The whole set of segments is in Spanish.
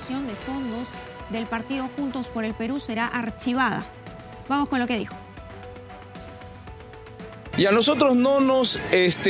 desviación de fondos del partido Juntos por el Perú será archivada. Vamos con lo que dijo. Y a nosotros no nos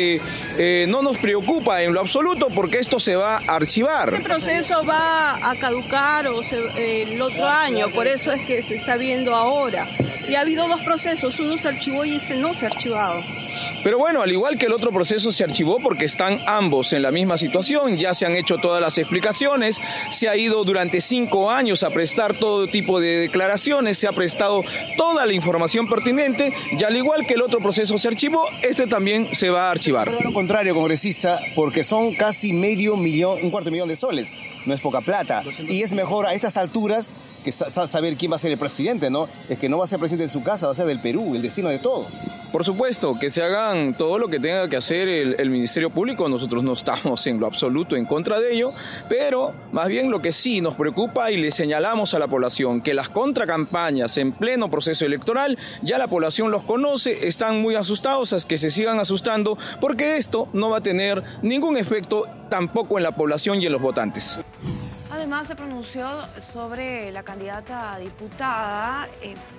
preocupa en lo absoluto porque esto se va a archivar. Este proceso va a caducar el otro año, por eso es que se está viendo ahora. Y ha habido dos procesos, uno se archivó y este no se ha archivado. Pero bueno, al igual que el otro proceso se archivó porque están ambos en la misma situación, ya se han hecho todas las explicaciones, se ha ido durante 5 años a prestar todo tipo de declaraciones, se ha prestado toda la información pertinente y al igual que el otro proceso se archivó, este también se va a archivar. Pero lo contrario, congresista, porque son casi un cuarto de millón de soles, no es poca plata, y es mejor a estas alturas que saber quién va a ser el presidente, ¿no? Es que no va a ser presidente de su casa, va a ser del Perú, el destino de todo. Por supuesto, que se hagan todo lo que tenga que hacer el Ministerio Público, nosotros no estamos en lo absoluto en contra de ello, pero más bien lo que sí nos preocupa y le señalamos a la población, que las contracampañas en pleno proceso electoral, ya la población los conoce, están muy asustados, a que se sigan asustando, porque esto no va a tener ningún efecto tampoco en la población y en los votantes. Además se pronunció sobre la candidata a diputada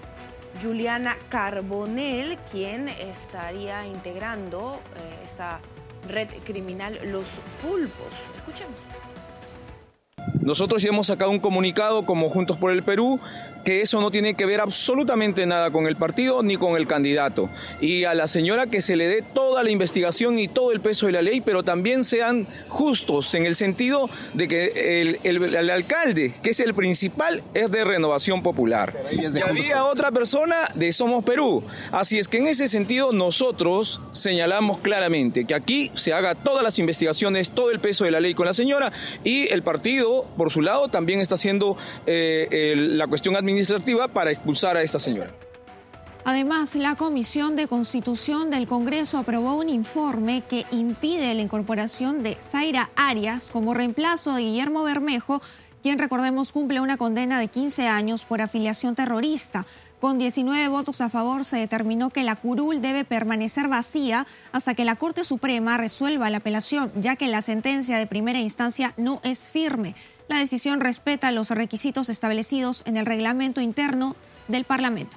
Juliana Carbonell, quien estaría integrando esta red criminal Los Pulpos. Escuchemos. Nosotros ya hemos sacado un comunicado como Juntos por el Perú que eso no tiene que ver absolutamente nada con el partido ni con el candidato. Y a la señora que se le dé toda la investigación y todo el peso de la ley, pero también sean justos en el sentido de que el alcalde, que es el principal, es de Renovación Popular. Y había otra persona de Somos Perú. Así es que en ese sentido nosotros señalamos claramente que aquí se haga todas las investigaciones, todo el peso de la ley con la señora, y el partido, por su lado, también está haciendo la cuestión administrativa para expulsar a esta señora. Además, la Comisión de Constitución del Congreso aprobó un informe que impide la incorporación de Zaira Arias como reemplazo de Guillermo Bermejo, quien, recordemos, cumple una condena de 15 años por afiliación terrorista. Con 19 votos a favor se determinó que la curul debe permanecer vacía hasta que la Corte Suprema resuelva la apelación, ya que la sentencia de primera instancia no es firme. La decisión respeta los requisitos establecidos en el reglamento interno del Parlamento.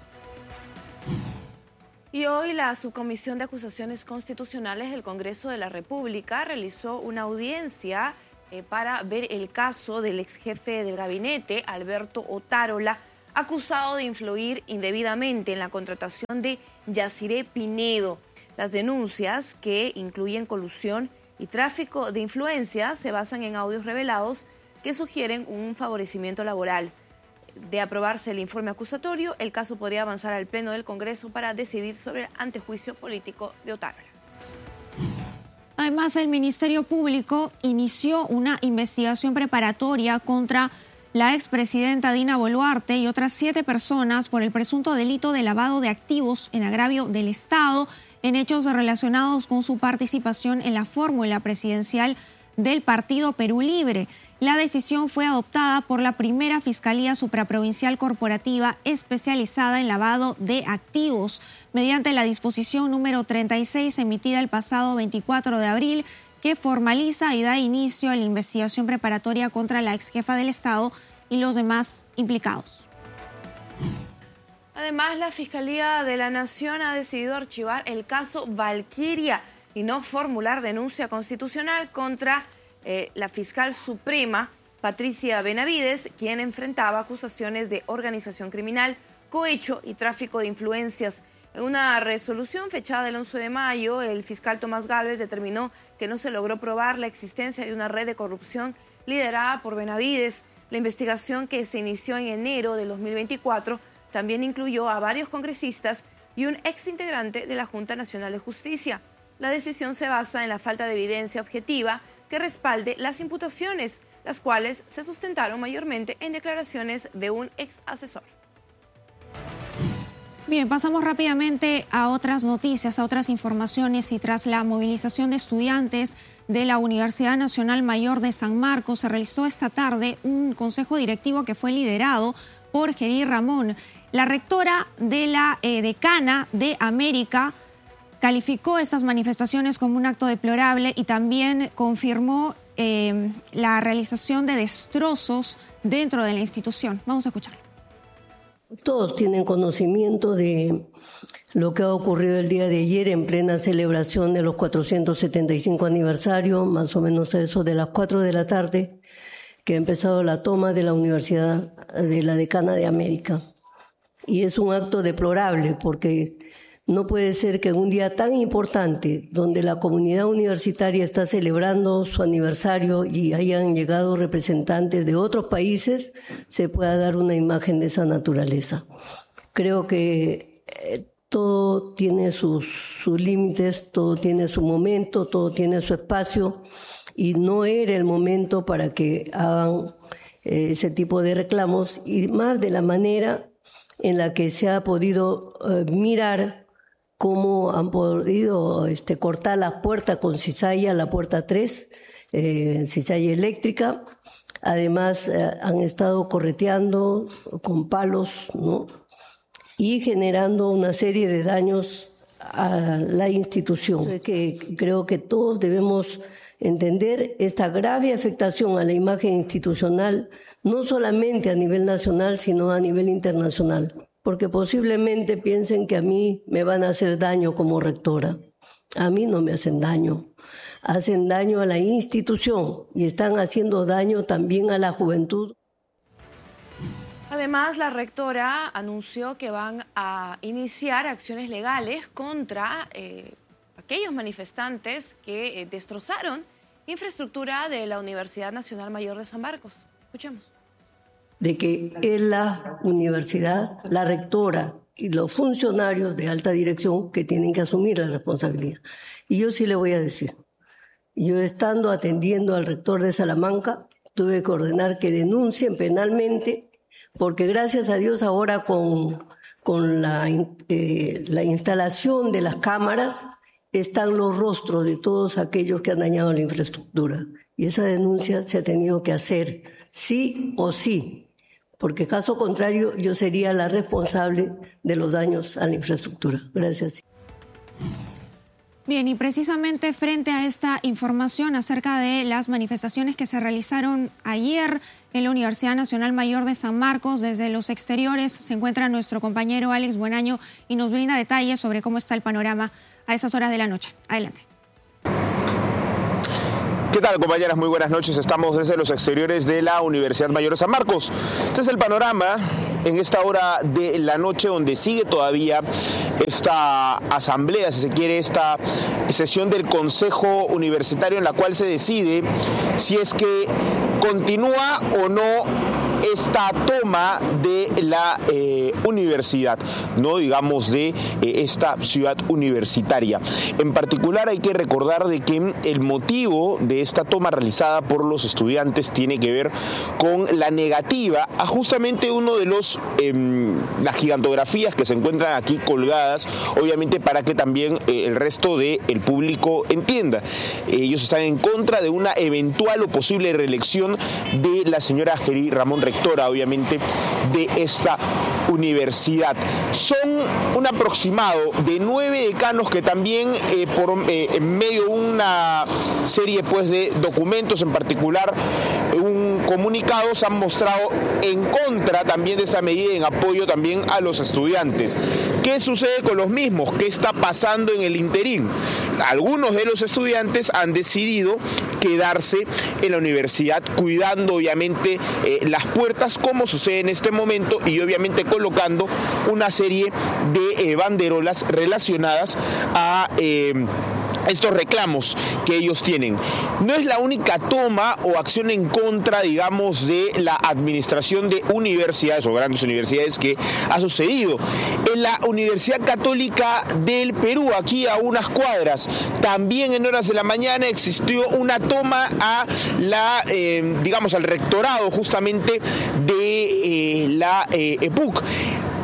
Y hoy la Subcomisión de Acusaciones Constitucionales del Congreso de la República realizó una audiencia para ver el caso del exjefe del gabinete, Alberto Otárola, acusado de influir indebidamente en la contratación de Yaciré Pinedo. Las denuncias, que incluyen colusión y tráfico de influencias, se basan en audios revelados que sugieren un favorecimiento laboral. De aprobarse el informe acusatorio, el caso podría avanzar al Pleno del Congreso para decidir sobre el antejuicio político de Otárola. Además, el Ministerio Público inició una investigación preparatoria contra la expresidenta Dina Boluarte y otras 7 personas por el presunto delito de lavado de activos en agravio del Estado en hechos relacionados con su participación en la fórmula presidencial del Partido Perú Libre. La decisión fue adoptada por la primera Fiscalía Supraprovincial Corporativa especializada en lavado de activos mediante la disposición número 36 emitida el pasado 24 de abril, que formaliza y da inicio a la investigación preparatoria contra la exjefa del Estado y los demás implicados. Además, la Fiscalía de la Nación ha decidido archivar el caso Valquiria y no formular denuncia constitucional contra la fiscal suprema, Patricia Benavides, quien enfrentaba acusaciones de organización criminal, cohecho y tráfico de influencias. En una resolución fechada el 11 de mayo, el fiscal Tomás Gálvez determinó que no se logró probar la existencia de una red de corrupción liderada por Benavides. La investigación, que se inició en enero de 2024, también incluyó a varios congresistas y un exintegrante de la Junta Nacional de Justicia. La decisión se basa en la falta de evidencia objetiva que respalde las imputaciones, las cuales se sustentaron mayormente en declaraciones de un ex asesor. Bien, pasamos rápidamente a otras noticias, a otras informaciones, y tras la movilización de estudiantes de la Universidad Nacional Mayor de San Marcos, se realizó esta tarde un consejo directivo que fue liderado por Gerí Ramón. La rectora de la decana de América calificó estas manifestaciones como un acto deplorable y también confirmó la realización de destrozos dentro de la institución. Vamos a escucharlo. Todos tienen conocimiento de lo que ha ocurrido el día de ayer en plena celebración de los 475 aniversario, más o menos a eso de las 4 de la tarde, que ha empezado la toma de la Universidad de la Decana de América. Y es un acto deplorable porque no puede ser que en un día tan importante, donde la comunidad universitaria está celebrando su aniversario y hayan llegado representantes de otros países, se pueda dar una imagen de esa naturaleza. Creo que todo tiene sus límites, todo tiene su momento, todo tiene su espacio, y no era el momento para que hagan ese tipo de reclamos, y más de la manera en la que se ha podido mirar cómo han podido cortar la puerta con cizalla, la puerta 3, cizalla eléctrica. Además, han estado correteando con palos, ¿no? Y generando una serie de daños a la institución. Creo que todos debemos entender esta grave afectación a la imagen institucional, no solamente a nivel nacional, sino a nivel internacional. Porque posiblemente piensen que a mí me van a hacer daño como rectora. A mí no me hacen daño a la institución y están haciendo daño también a la juventud. Además, la rectora anunció que van a iniciar acciones legales contra aquellos manifestantes que destrozaron infraestructura de la Universidad Nacional Mayor de San Marcos. Escuchemos. De que es la universidad, la rectora y los funcionarios de alta dirección que tienen que asumir la responsabilidad. Y yo sí le voy a decir, yo estando atendiendo al rector de Salamanca, tuve que ordenar que denuncien penalmente, porque gracias a Dios ahora con la instalación de las cámaras están los rostros de todos aquellos que han dañado la infraestructura. Y esa denuncia se ha tenido que hacer, sí o sí, porque caso contrario yo sería la responsable de los daños a la infraestructura. Gracias. Bien, y precisamente frente a esta información acerca de las manifestaciones que se realizaron ayer en la Universidad Nacional Mayor de San Marcos, desde los exteriores se encuentra nuestro compañero Alex Buenaño y nos brinda detalles sobre cómo está el panorama a esas horas de la noche. Adelante. ¿Qué tal, compañeras? Muy buenas noches. Estamos desde los exteriores de la Universidad Mayor de San Marcos. Este es el panorama en esta hora de la noche, donde sigue todavía esta asamblea, si se quiere, esta sesión del Consejo Universitario, en la cual se decide si es que continúa o no esta toma de la universidad, no digamos de esta ciudad universitaria. En particular hay que recordar de que el motivo de esta toma realizada por los estudiantes tiene que ver con la negativa a justamente uno de las gigantografías que se encuentran aquí colgadas, obviamente para que también el resto del público entienda. Ellos están en contra de una eventual o posible reelección de la señora Geri Ramón, rectora, obviamente, de esta universidad. Son un aproximado de 9 decanos que también, en medio de una serie pues de documentos, en particular un comunicado, se han mostrado en contra también de esa medida, en apoyo también a los estudiantes. ¿Qué sucede con los mismos? ¿Qué está pasando en el interín? Algunos de los estudiantes han decidido quedarse en la universidad, cuidando obviamente las puertas, como sucede en este momento, y obviamente colocando una serie de banderolas relacionadas a estos reclamos que ellos tienen. No es la única toma o acción en contra, digamos, de la administración de universidades o grandes universidades que ha sucedido. En la Universidad Católica del Perú, aquí a unas cuadras, también en horas de la mañana existió una toma a la, digamos, al rectorado justamente de la EPUC.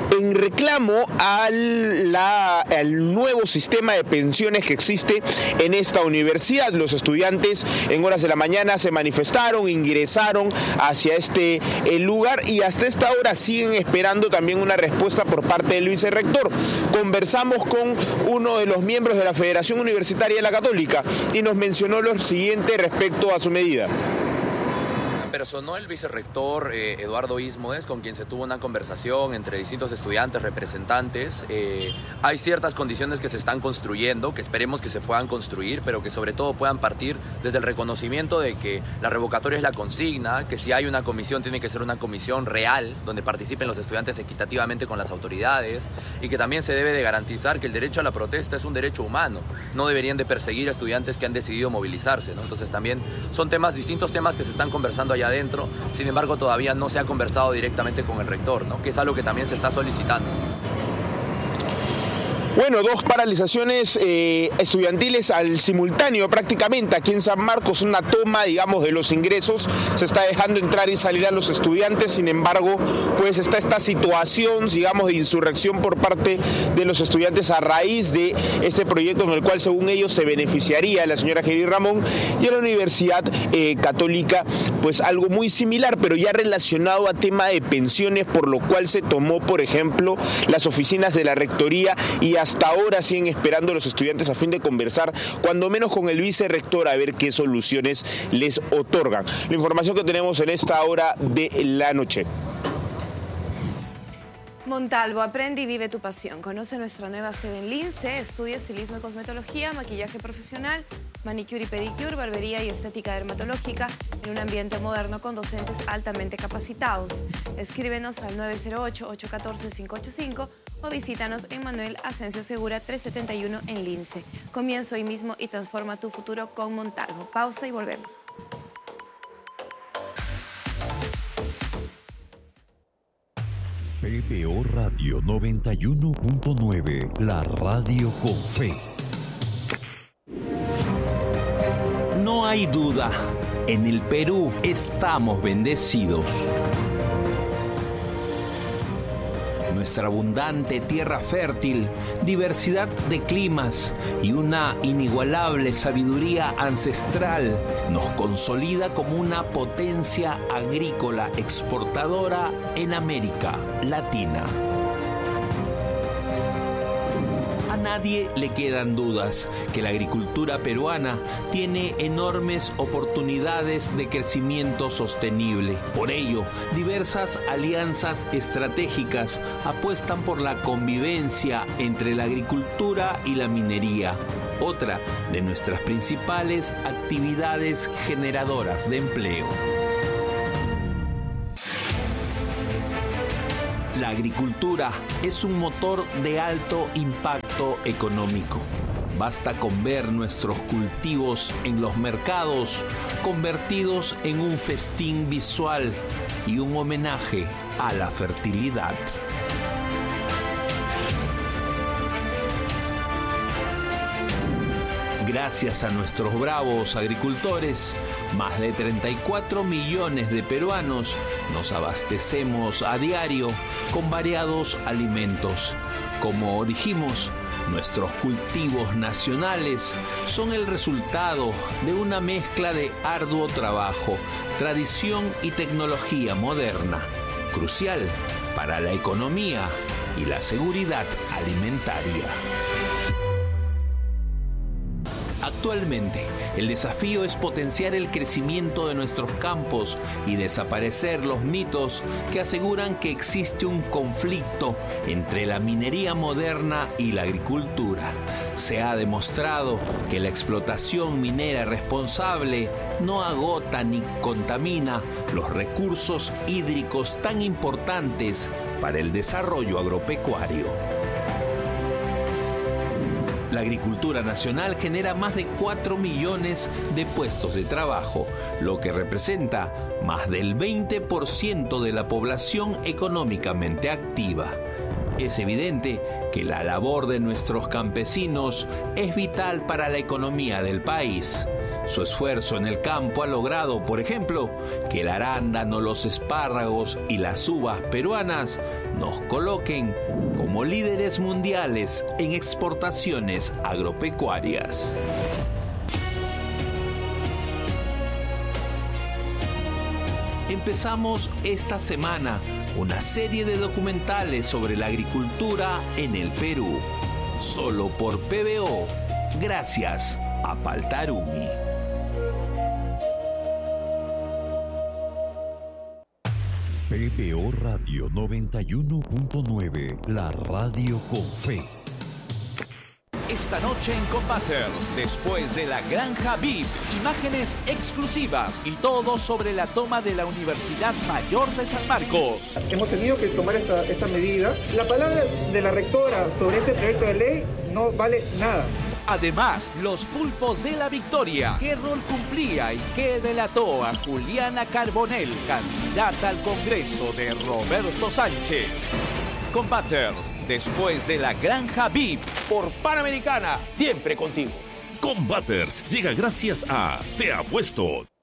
en reclamo al nuevo sistema de pensiones que existe en esta universidad. Los estudiantes en horas de la mañana se manifestaron, ingresaron hacia este lugar y hasta esta hora siguen esperando también una respuesta por parte del vicerrector. Conversamos con uno de los miembros de la Federación Universitaria de la Católica y nos mencionó lo siguiente respecto a su medida. Personó el vicerrector Eduardo Ismodes, con quien se tuvo una conversación entre distintos estudiantes, representantes. Hay ciertas condiciones que se están construyendo, que esperemos que se puedan construir, pero que sobre todo puedan partir desde el reconocimiento de que la revocatoria es la consigna, que si hay una comisión tiene que ser una comisión real, donde participen los estudiantes equitativamente con las autoridades, y que también se debe de garantizar que el derecho a la protesta es un derecho humano. No deberían de perseguir a estudiantes que han decidido movilizarse, ¿no? Entonces también son distintos temas que se están conversando allá adentro. Sin embargo, todavía no se ha conversado directamente con el rector, ¿no? Que es algo que también se está solicitando. Bueno, 2 paralizaciones estudiantiles al simultáneo prácticamente aquí en San Marcos, una toma, digamos, de los ingresos, se está dejando entrar y salir a los estudiantes, sin embargo, pues está esta situación, digamos, de insurrección por parte de los estudiantes a raíz de este proyecto en el cual, según ellos, se beneficiaría a la señora Geri Ramón y a la Universidad Católica, pues algo muy similar, pero ya relacionado a tema de pensiones, por lo cual se tomó, por ejemplo, las oficinas de la Rectoría y hasta ahora siguen esperando los estudiantes a fin de conversar, cuando menos con el vicerrector, a ver qué soluciones les otorgan. La información que tenemos en esta hora de la noche. Montalvo, aprende y vive tu pasión. Conoce nuestra nueva sede en Lince. Estudia estilismo y cosmetología, maquillaje profesional, manicure y pedicure, barbería y estética dermatológica en un ambiente moderno con docentes altamente capacitados. Escríbenos al 908-814-585 o visítanos en Manuel Asensio Segura 371 en Lince. Comienza hoy mismo y transforma tu futuro con Montalvo. Pausa y volvemos. PBO Radio 91.9, la radio con fe. No hay duda, en el Perú estamos bendecidos. Nuestra abundante tierra fértil, diversidad de climas y una inigualable sabiduría ancestral nos consolida como una potencia agrícola exportadora en América Latina. A nadie le quedan dudas que la agricultura peruana tiene enormes oportunidades de crecimiento sostenible. Por ello, diversas alianzas estratégicas apuestan por la convivencia entre la agricultura y la minería, otra de nuestras principales actividades generadoras de empleo. La agricultura es un motor de alto impacto económico. Basta con ver nuestros cultivos en los mercados convertidos en un festín visual y un homenaje a la fertilidad. Gracias a nuestros bravos agricultores, más de 34 millones de peruanos nos abastecemos a diario con variados alimentos. Como dijimos, nuestros cultivos nacionales son el resultado de una mezcla de arduo trabajo, tradición y tecnología moderna, crucial para la economía y la seguridad alimentaria. Actualmente, el desafío es potenciar el crecimiento de nuestros campos y desaparecer los mitos que aseguran que existe un conflicto entre la minería moderna y la agricultura. Se ha demostrado que la explotación minera responsable no agota ni contamina los recursos hídricos tan importantes para el desarrollo agropecuario. La agricultura nacional genera más de 4 millones de puestos de trabajo, lo que representa más del 20% de la población económicamente activa. Es evidente que la labor de nuestros campesinos es vital para la economía del país. Su esfuerzo en el campo ha logrado, por ejemplo, que el arándano, los espárragos y las uvas peruanas nos coloquen como líderes mundiales en exportaciones agropecuarias. Empezamos esta semana una serie de documentales sobre la agricultura en el Perú, solo por PBO, gracias a Paltarumi. PBO Radio 91.9, la radio con fe. Esta noche en Combaters, después de la Granja VIP, imágenes exclusivas y todo sobre la toma de la Universidad Mayor de San Marcos. Hemos tenido que tomar esta medida. La palabra de la rectora sobre este proyecto de ley no vale nada. Además, los pulpos de la victoria. ¿Qué rol cumplía y qué delató a Juliana Carbonell, candidata al Congreso de Roberto Sánchez? Combaters, después de la Granja VIP. Por Panamericana, siempre contigo. Combaters llega gracias a Te Apuesto.